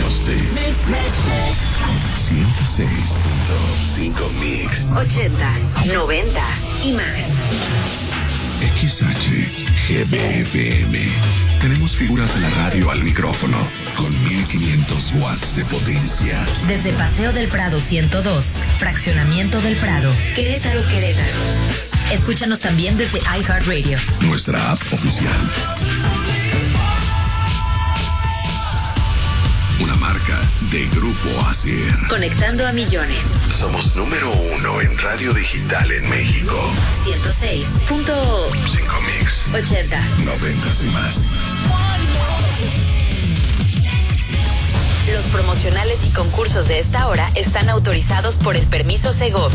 años de Mix. 106.5 Mix. 80s, 90s y más. XHGBFM. Tenemos figuras de la radio al micrófono con 1500 watts de potencia. Desde Paseo del Prado 102, Fraccionamiento del Prado, Querétaro. Escúchanos también desde iHeartRadio, Nuestra app oficial. Una marca de Grupo ASIR. Conectando a millones. Somos número 1 en radio digital en México. 106.5 Mix. 80s. 90s y más. Los promocionales y concursos de esta hora están autorizados por el permiso Segov.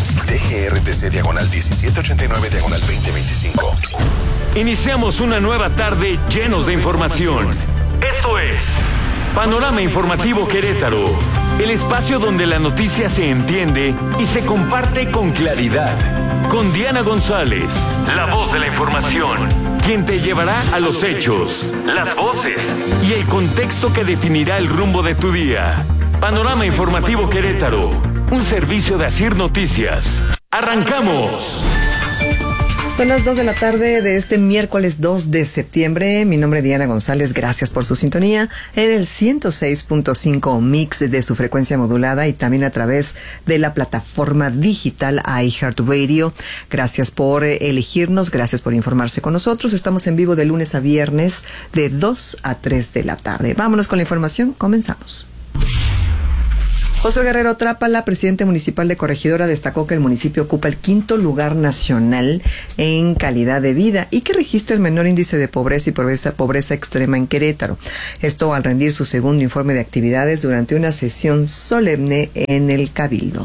DGRTC/1789/2025. Iniciamos una nueva tarde llenos de información. Esto es Panorama Informativo Querétaro, el espacio donde la noticia se entiende y se comparte con claridad. Con Diana González, la voz de la información, quien te llevará a los hechos, las voces y el contexto que definirá el rumbo de tu día. Panorama Informativo Querétaro, un servicio de ASIR Noticias. ¡Arrancamos! Son las 2 de la tarde de este miércoles 2 de septiembre. Mi nombre es Diana González. Gracias por su sintonía en el 106.5 Mix de su frecuencia modulada y también a través de la plataforma digital iHeartRadio. Gracias por elegirnos, gracias por informarse con nosotros. Estamos en vivo de lunes a viernes de 2 a 3 de la tarde. Vámonos con la información. Comenzamos. José Guerrero Trápala, presidente municipal de Corregidora, destacó que el municipio ocupa el 5º lugar nacional en calidad de vida y que registra el menor índice de pobreza y pobreza extrema en Querétaro. Esto al rendir su segundo informe de actividades durante una sesión solemne en el Cabildo.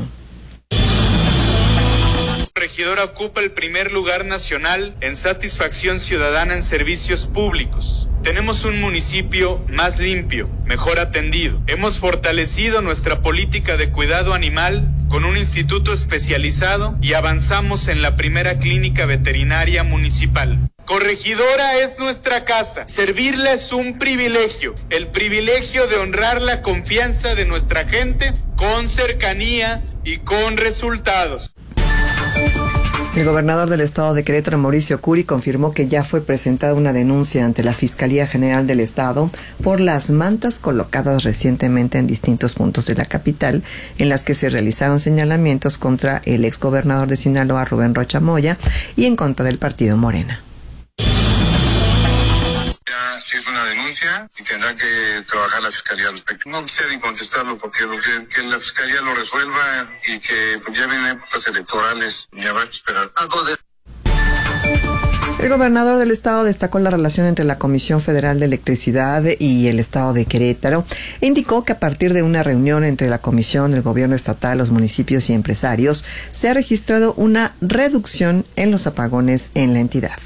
Corregidora ocupa el primer lugar nacional en satisfacción ciudadana en servicios públicos. Tenemos un municipio más limpio, mejor atendido. Hemos fortalecido nuestra política de cuidado animal con un instituto especializado y avanzamos en la primera clínica veterinaria municipal. Corregidora es nuestra casa. Servirla es un privilegio. El privilegio de honrar la confianza de nuestra gente con cercanía y con resultados. El gobernador del estado de Querétaro, Mauricio Curi, confirmó que ya fue presentada una denuncia ante la Fiscalía General del Estado por las mantas colocadas recientemente en distintos puntos de la capital, en las que se realizaron señalamientos contra el exgobernador de Sinaloa, Rubén Rocha Moya, y en contra del partido Morena. Si es una denuncia y tendrá que trabajar la Fiscalía al respecto. No sé ni contestarlo porque que la Fiscalía lo resuelva y que ya vienen épocas electorales y habrá que esperar. El gobernador del estado destacó la relación entre la Comisión Federal de Electricidad y el estado de Querétaro e indicó que a partir de una reunión entre la comisión, el gobierno estatal, los municipios y empresarios, se ha registrado una reducción en los apagones en la entidad.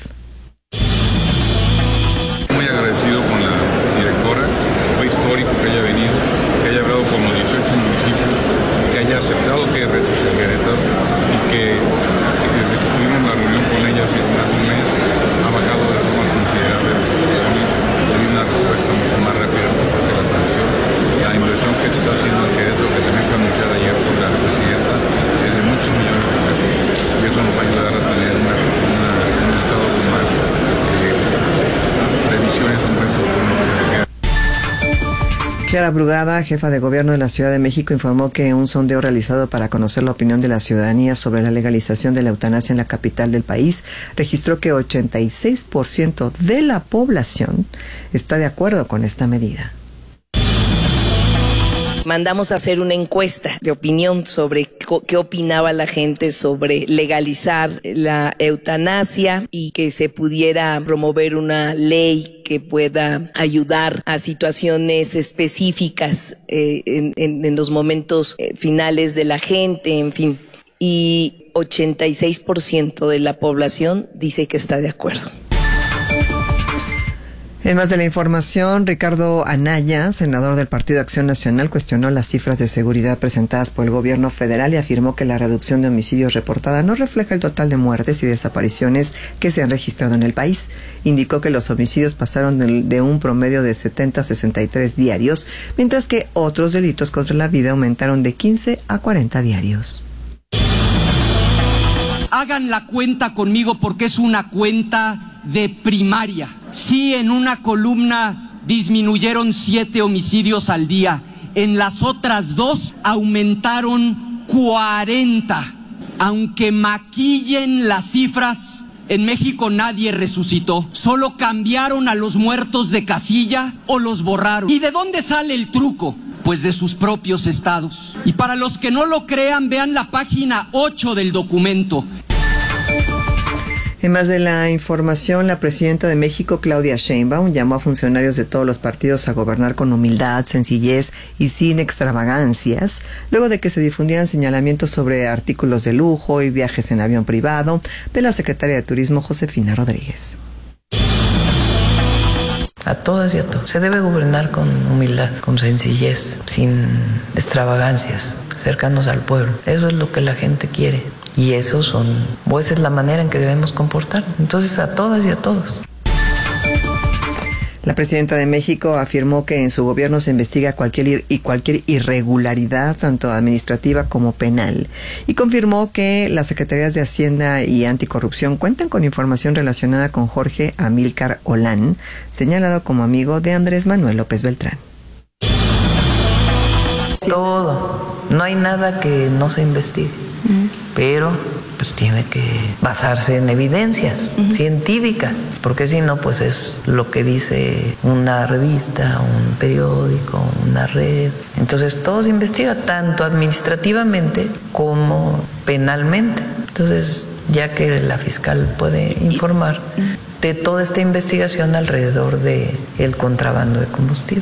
Muy agradecido con la directora, fue histórico que haya venido, que haya hablado con los 18 municipios, que haya aceptado que es Querétaro y que desde que tuvimos la reunión con ella hace más de un mes ha bajado de forma considerable los apagones y hay una respuesta mucho más rápida por parte de la Comisión. La inversión que se está haciendo en Querétaro, que también fue anunciada ayer por la presidenta, es de muchos millones de pesos y eso nos va a ayudar a tener un estado con más previsiones en nuestro futuro. Clara Brugada, jefa de gobierno de la Ciudad de México, informó que un sondeo realizado para conocer la opinión de la ciudadanía sobre la legalización de la eutanasia en la capital del país registró que 86% de la población está de acuerdo con esta medida. Mandamos a hacer una encuesta de opinión sobre qué opinaba la gente sobre legalizar la eutanasia y que se pudiera promover una ley que pueda ayudar a situaciones específicas en los momentos finales de la gente, en fin. Y 86% de la población dice que está de acuerdo. En más de la información, Ricardo Anaya, senador del Partido Acción Nacional, cuestionó las cifras de seguridad presentadas por el gobierno federal y afirmó que la reducción de homicidios reportada no refleja el total de muertes y desapariciones que se han registrado en el país. Indicó que los homicidios pasaron de un promedio de 70 a 63 diarios, mientras que otros delitos contra la vida aumentaron de 15 a 40 diarios. Hagan la cuenta conmigo porque es una cuenta de primaria. Sí, en una columna disminuyeron 7 homicidios al día. En las otras 2 aumentaron 40. Aunque maquillen las cifras, en México nadie resucitó. Solo cambiaron a los muertos de casilla o los borraron. ¿Y de dónde sale el truco? Pues de sus propios estados. Y para los que no lo crean, vean la página 8 del documento. En más de la información, la presidenta de México, Claudia Sheinbaum, llamó a funcionarios de todos los partidos a gobernar con humildad, sencillez y sin extravagancias, luego de que se difundieran señalamientos sobre artículos de lujo y viajes en avión privado de la secretaria de Turismo, Josefina Rodríguez. A todas y a todos. Se debe gobernar con humildad, con sencillez, sin extravagancias, cercanos al pueblo. Eso es lo que la gente quiere. Y esa es la manera en que debemos comportar. Entonces, a todas y a todos. La presidenta de México afirmó que en su gobierno se investiga cualquier irregularidad, tanto administrativa como penal, y confirmó que las Secretarías de Hacienda y Anticorrupción cuentan con información relacionada con Jorge Amílcar Olán, señalado como amigo de Andrés Manuel López Beltrán. Todo. No hay nada que no se investigue, pero pues tiene que basarse en evidencias científicas, porque si no, pues es lo que dice una revista, un periódico, una red. Entonces todo se investiga, tanto administrativamente como penalmente. Entonces, ya que la fiscal puede informar de toda esta investigación alrededor del contrabando de combustible.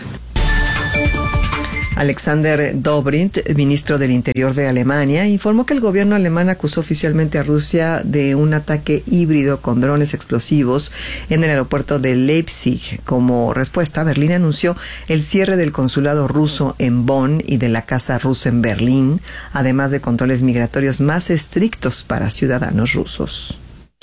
Alexander Dobrindt, ministro del Interior de Alemania, informó que el gobierno alemán acusó oficialmente a Rusia de un ataque híbrido con drones explosivos en el aeropuerto de Leipzig. Como respuesta, Berlín anunció el cierre del consulado ruso en Bonn y de la casa rusa en Berlín, además de controles migratorios más estrictos para ciudadanos rusos.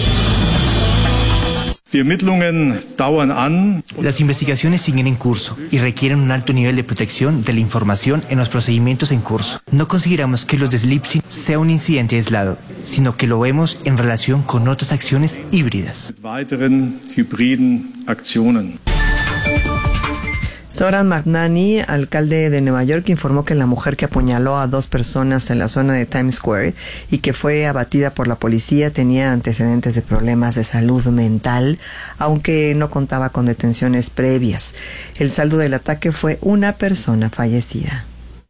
Las investigaciones siguen en curso y requieren un alto nivel de protección de la información en los procedimientos en curso. No consideramos que los de Leipzig sea un incidente aislado, sino que lo vemos en relación con otras acciones híbridas. Zoran Magnani, alcalde de Nueva York, informó que la mujer que apuñaló a 2 personas en la zona de Times Square y que fue abatida por la policía tenía antecedentes de problemas de salud mental, aunque no contaba con detenciones previas. El saldo del ataque fue una persona fallecida.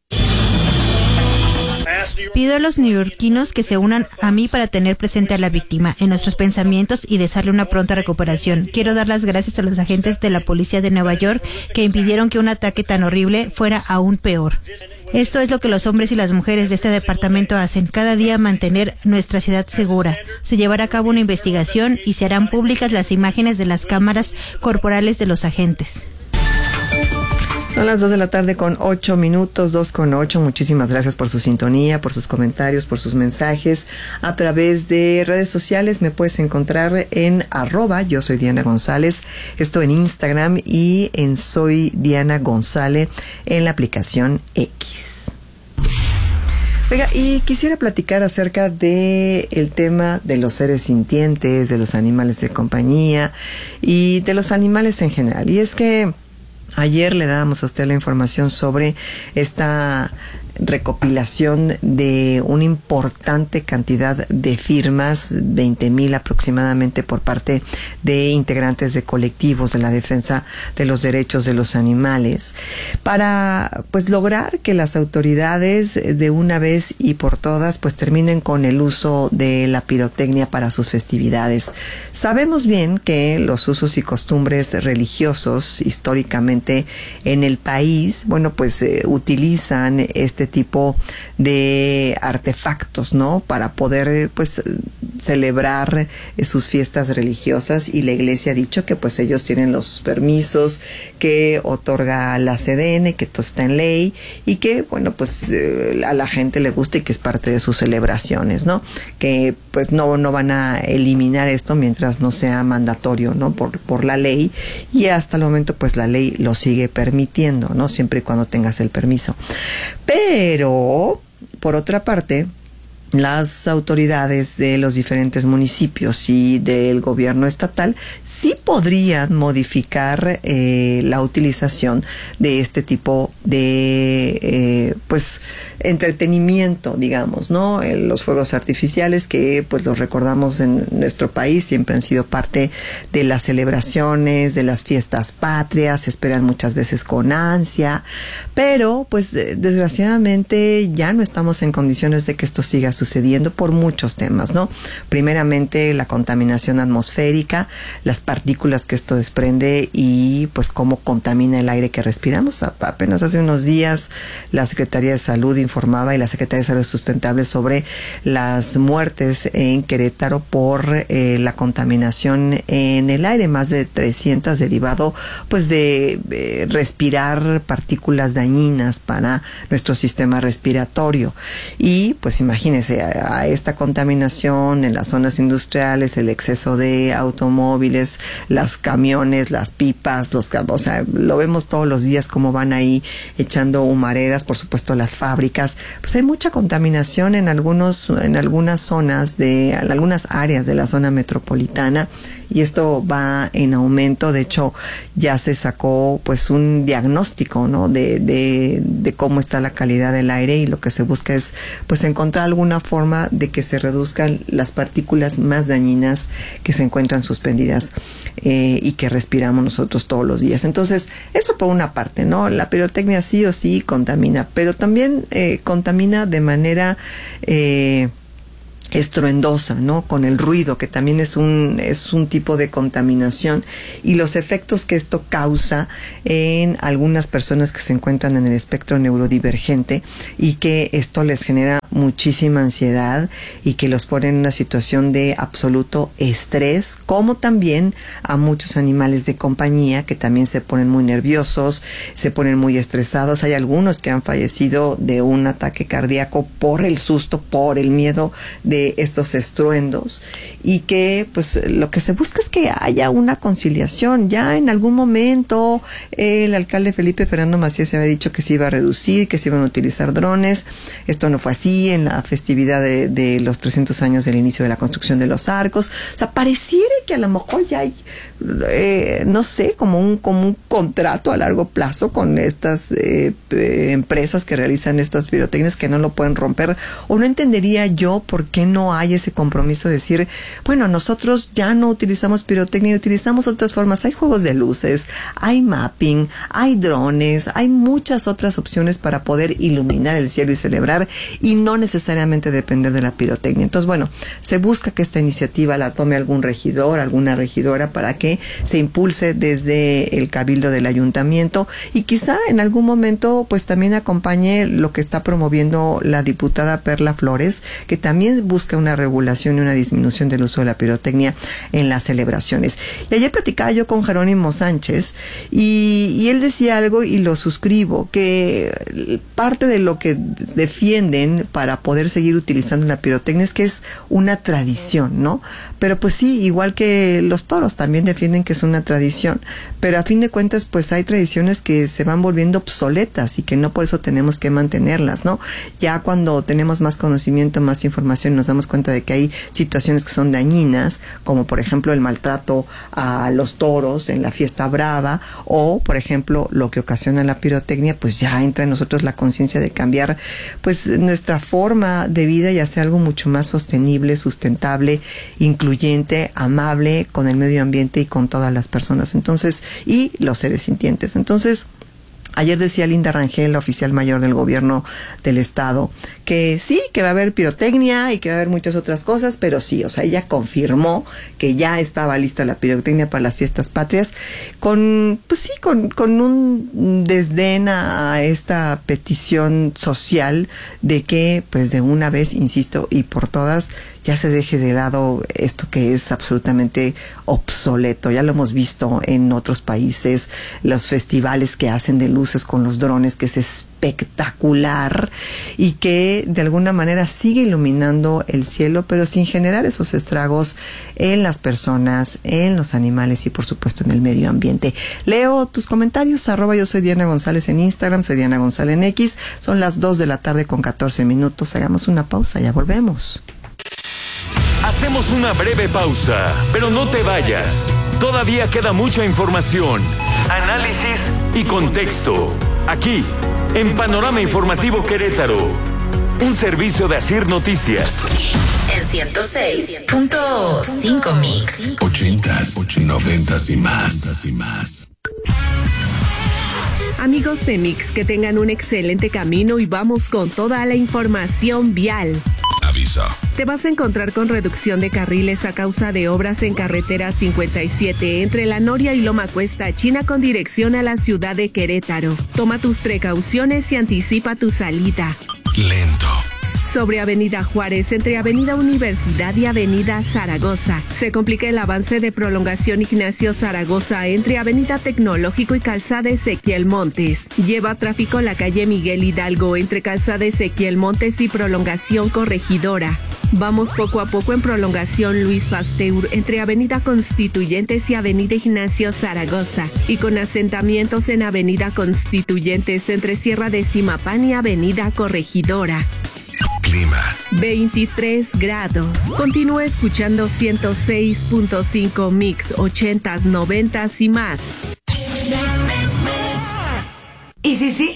Pido a los neoyorquinos que se unan a mí para tener presente a la víctima en nuestros pensamientos y desearle una pronta recuperación. Quiero dar las gracias a los agentes de la policía de Nueva York que impidieron que un ataque tan horrible fuera aún peor. Esto es lo que los hombres y las mujeres de este departamento hacen, cada día mantener nuestra ciudad segura. Se llevará a cabo una investigación y se harán públicas las imágenes de las cámaras corporales de los agentes. Son las 2:08 p.m, 2:08. Muchísimas gracias por su sintonía, por sus comentarios, por sus mensajes. A través de redes sociales me puedes encontrar en @yo soy Diana González, esto en Instagram, y en Soy Diana González en la aplicación X. Oiga, y quisiera platicar acerca de el tema de los seres sintientes, de los animales de compañía y de los animales en general. Y es que ayer le dábamos a usted la información sobre esta recopilación de una importante cantidad de firmas, 20,000 aproximadamente, por parte de integrantes de colectivos de la defensa de los derechos de los animales, para pues lograr que las autoridades de una vez y por todas pues terminen con el uso de la pirotecnia para sus festividades. Sabemos bien que los usos y costumbres religiosos históricamente en el país, bueno, pues utilizan este este tipo de artefactos, ¿no? Para poder, pues, celebrar sus fiestas religiosas, y la iglesia ha dicho que pues ellos tienen los permisos que otorga la CDN, que todo está en ley, y que bueno, pues a la gente le gusta y que es parte de sus celebraciones, ¿no? Que pues no van a eliminar esto mientras no sea mandatorio, ¿no? Por la ley, y hasta el momento pues la ley lo sigue permitiendo, ¿no? Siempre y cuando tengas el permiso. Pero por otra parte, las autoridades de los diferentes municipios y del gobierno estatal sí podrían modificar la utilización de este tipo de pues entretenimiento, digamos, ¿no? Los fuegos artificiales, que pues los recordamos en nuestro país, siempre han sido parte de las celebraciones, de las fiestas patrias, se esperan muchas veces con ansia, pero pues desgraciadamente ya no estamos en condiciones de que esto siga sucediendo por muchos temas, ¿no? Primeramente, la contaminación atmosférica, las partículas que esto desprende y pues cómo contamina el aire que respiramos. Apenas hace unos días la Secretaría de Salud informaba, y la Secretaría de Salud Sustentable, sobre las muertes en Querétaro por la contaminación en el aire, más de 300 derivado pues de respirar partículas dañinas para nuestro sistema respiratorio. Y pues imagínense, a esta contaminación en las zonas industriales, el exceso de automóviles, los camiones, las pipas, o sea, lo vemos todos los días cómo van ahí echando humaredas, por supuesto las fábricas, pues hay mucha contaminación en algunas zonas en algunas áreas de la zona metropolitana, y esto va en aumento. De hecho, ya se sacó pues un diagnóstico, ¿no? de cómo está la calidad del aire, y lo que se busca es pues encontrar alguna forma de que se reduzcan las partículas más dañinas que se encuentran suspendidas y que respiramos nosotros todos los días. Entonces, eso por una parte, ¿no? La pirotecnia sí o sí contamina, pero también contamina de manera estruendosa, ¿no? Con el ruido, que también es un tipo de contaminación, y los efectos que esto causa en algunas personas que se encuentran en el espectro neurodivergente, y que esto les genera muchísima ansiedad y que los pone en una situación de absoluto estrés, como también a muchos animales de compañía que también se ponen muy nerviosos, se ponen muy estresados. Hay algunos que han fallecido de un ataque cardíaco por el susto, por el miedo de estos estruendos, y que pues lo que se busca es que haya una conciliación. Ya en algún momento el alcalde Felipe Fernando Macías se había dicho que se iba a reducir, que se iban a utilizar drones. Esto no fue así en la festividad de los 300 años del inicio de la construcción de los arcos. O sea, pareciera que a lo mejor ya hay no sé, como un contrato a largo plazo con estas empresas que realizan estas pirotecnias, que no lo pueden romper. O no entendería yo por qué no hay ese compromiso de decir, bueno, nosotros ya no utilizamos pirotecnia, utilizamos otras formas. Hay juegos de luces, hay mapping, hay drones, hay muchas otras opciones para poder iluminar el cielo y celebrar, y no necesariamente depender de la pirotecnia. Entonces, bueno, se busca que esta iniciativa la tome algún regidor, alguna regidora, para que se impulse desde el cabildo del ayuntamiento, y quizá en algún momento pues también acompañe lo que está promoviendo la diputada Perla Flores, que también busca una regulación y una disminución del uso de la pirotecnia en las celebraciones. Y ayer platicaba yo con Jerónimo Sánchez, y él decía algo, y lo suscribo, que parte de lo que defienden para poder seguir utilizando la pirotecnia es que es una tradición, ¿no? Pero pues sí, igual que los toros también defienden que es una tradición, pero a fin de cuentas pues hay tradiciones que se van volviendo obsoletas y que no por eso tenemos que mantenerlas, ¿no? Ya cuando tenemos más conocimiento, más información, nos damos cuenta de que hay situaciones que son dañinas, como por ejemplo el maltrato a los toros en la fiesta brava, o por ejemplo lo que ocasiona la pirotecnia, pues ya entra en nosotros la conciencia de cambiar pues nuestra forma de vida y hacer algo mucho más sostenible, sustentable, incluyente, amable con el medio ambiente y con todas las personas, entonces, y los seres sintientes. Entonces, Ayer decía Linda Rangel, la oficial mayor del gobierno del estado, que sí, que va a haber pirotecnia y que va a haber muchas otras cosas, pero sí, o sea, ella confirmó que ya estaba lista la pirotecnia para las fiestas patrias, con un desdén a esta petición social de que, pues de una vez, insisto, y por todas, ya se deje de lado esto que es absolutamente obsoleto. Ya lo hemos visto en otros países, los festivales que hacen de luces con los drones, que es espectacular y que de alguna manera sigue iluminando el cielo, pero sin generar esos estragos en las personas, en los animales y por supuesto en el medio ambiente. Leo tus comentarios, @yo soy Diana González en Instagram, soy Diana González en X. Son las 2:14 Hagamos una pausa, ya volvemos. Hacemos una breve pausa, pero no te vayas. Todavía queda mucha información, análisis y contexto. Aquí, en Panorama Informativo Querétaro. Un servicio de Asir Noticias. En 106.5 Mix. 80s, 90s y más. Amigos de Mix, que tengan un excelente camino y vamos con toda la información vial. Aviso. Te vas a encontrar con reducción de carriles a causa de obras en carretera 57 entre La Noria y Loma Cuesta, China, con dirección a la ciudad de Querétaro. Toma tus precauciones y anticipa tu salida. Lento. Sobre Avenida Juárez, entre Avenida Universidad y Avenida Zaragoza, se complica el avance de prolongación Ignacio Zaragoza entre Avenida Tecnológico y Calzada Ezequiel Montes. Lleva tráfico la calle Miguel Hidalgo entre Calzada Ezequiel Montes y prolongación Corregidora. Vamos poco a poco en prolongación Luis Pasteur entre Avenida Constituyentes y Avenida Ignacio Zaragoza, y con asentamientos en Avenida Constituyentes entre Sierra de Zimapán y Avenida Corregidora. Clima. 23 grados. Continúa escuchando 106.5 Mix, 80s, 90s y más. Y sí,